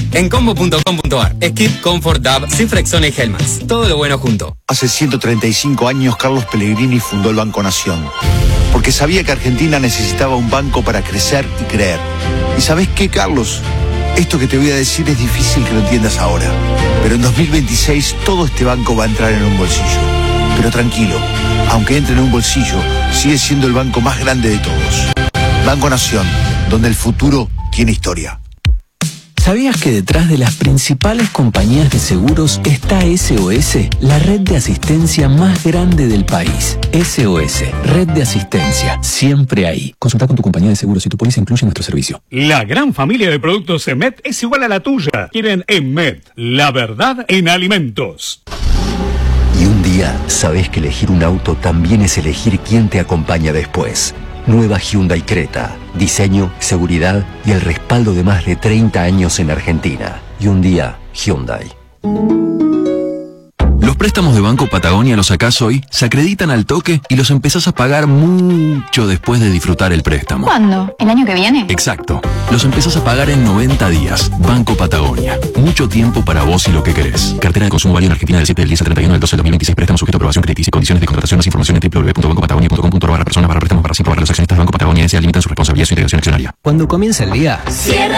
En combo.com.ar. Skip, Comfort, DAB, Cifrexona y Hellmans. Todo lo bueno junto. Hace 135 años Carlos Pellegrini fundó el Banco Nación. Porque sabía que Argentina necesitaba un banco para crecer y creer. ¿Y sabés qué, Carlos? Esto que te voy a decir es difícil que lo entiendas ahora. Pero en 2026 todo este banco va a entrar en un bolsillo. Pero tranquilo, aunque entre en un bolsillo, sigue siendo el banco más grande de todos. Banco Nación, donde el futuro tiene historia. ¿Sabías que detrás de las principales compañías de seguros está SOS, la red de asistencia más grande del país? SOS, red de asistencia, siempre ahí. Consulta con tu compañía de seguros si tu póliza incluye nuestro servicio. La gran familia de productos EMET es igual a la tuya. Quieren EMET, la verdad en alimentos. Y un día sabes que elegir un auto también es elegir quién te acompaña después. Nueva Hyundai Creta. Diseño, seguridad y el respaldo de más de 30 años en Argentina. Y un día, Hyundai. Los préstamos de Banco Patagonia los sacás hoy, se acreditan al toque y los empezás a pagar mucho después de disfrutar el préstamo. ¿Cuándo? ¿El año que viene? Exacto. Los empezás a pagar en 90 días. Banco Patagonia. Mucho tiempo para vos y lo que querés. Cartera de consumo válida en Argentina del 7 del 10 al 31 del 12 del 2026. Préstamo sujeto a aprobación crediticia y condiciones de contratación. Más información en www.bancopatagonia.com.ar/persona/préstamos/5 los accionistas de Banco Patagonia S limitan su responsabilidad y su integración accionaria. Cuando comienza el día, cierra